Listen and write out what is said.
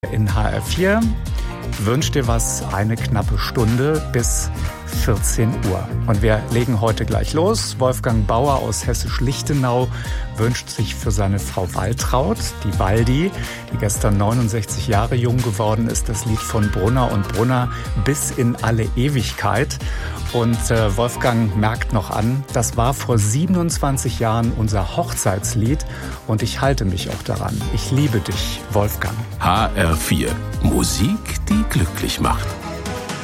In HR4 wünscht dir was, eine knappe Stunde bis 14 Uhr. Und wir legen heute gleich los. Wolfgang Bauer aus Hessisch-Lichtenau wünscht sich für seine Frau Waltraud, die Waldi, die gestern 69 Jahre jung geworden ist, das Lied von Brunner und Brunner bis in alle Ewigkeit. Und Wolfgang merkt noch an, das war vor 27 Jahren unser Hochzeitslied und ich halte mich auch daran. Ich liebe dich, Wolfgang. HR4. Musik, die glücklich macht.